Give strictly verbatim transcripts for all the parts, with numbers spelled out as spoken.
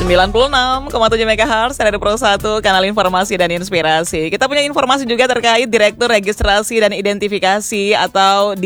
sembilan puluh enam koma tujuh megahertz Radio Pro satu, kanal informasi dan inspirasi. Kita punya informasi juga terkait Direktur Registrasi dan Identifikasi atau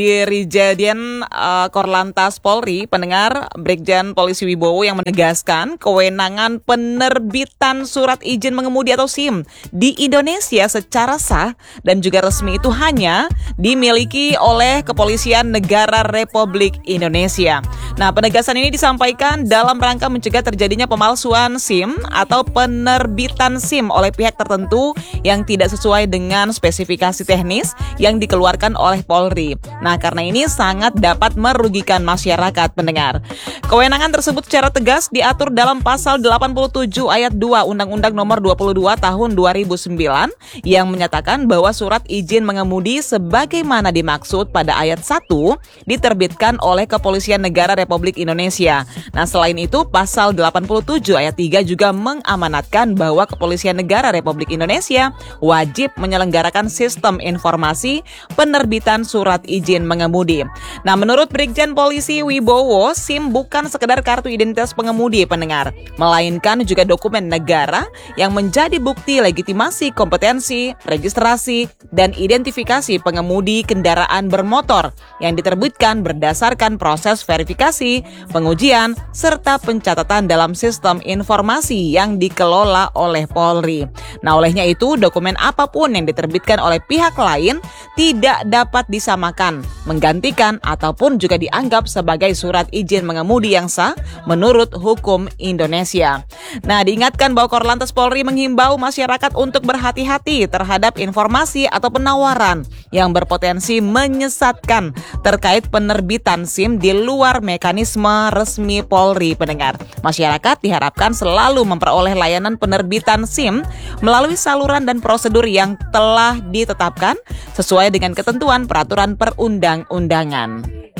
Dirjen uh, Korlantas Polri, pendengar, Brigjen Polisi Wibowo yang menegaskan kewenangan penerbitan surat izin mengemudi atau SIM di Indonesia secara sah dan juga resmi itu hanya dimiliki oleh Kepolisian Negara Republik Indonesia. Nah, penegasan ini disampaikan dalam rangka mencegah terjadinya pemalsuan SIM atau penerbitan SIM oleh pihak tertentu yang tidak sesuai dengan spesifikasi teknis yang dikeluarkan oleh Polri. Nah, karena ini sangat dapat merugikan masyarakat, pendengar. Kewenangan tersebut secara tegas diatur dalam pasal delapan puluh tujuh ayat dua Undang-Undang Nomor dua puluh dua Tahun dua ribu sembilan yang menyatakan bahwa surat izin mengemudi sebagaimana dimaksud pada ayat satu diterbitkan oleh Kepolisian Negara Republik Indonesia. Nah, selain itu pasal delapan puluh tujuh ayat tiga juga mengamanatkan bahwa Kepolisian Negara Republik Indonesia wajib menyelenggarakan sistem informasi penerbitan surat izin mengemudi. Nah, menurut Brigjen Polisi Wibowo, SIM bukan sekedar kartu identitas pengemudi, pendengar, melainkan juga dokumen negara yang menjadi bukti legitimasi kompetensi, registrasi, dan identifikasi pengemudi kendaraan bermotor yang diterbitkan berdasarkan proses verifikasi, pengujian, serta pencatatan dalam sistem informasi yang dikelola oleh Polri. Nah, olehnya itu dokumen apapun yang diterbitkan oleh pihak lain tidak dapat disamakan, menggantikan, ataupun juga dianggap sebagai surat izin mengemudi yang sah menurut hukum Indonesia. Nah, diingatkan bahwa Korlantas Polri menghimbau masyarakat untuk berhati-hati terhadap informasi atau penawaran yang berpotensi menyesatkan terkait penerbitan SIM di luar mekanisme resmi Polri, pendengar. Masyarakat diharapkan selalu memperoleh layanan penerbitan SIM melalui saluran dan prosedur yang telah ditetapkan sesuai dengan ketentuan peraturan perundang-undangan.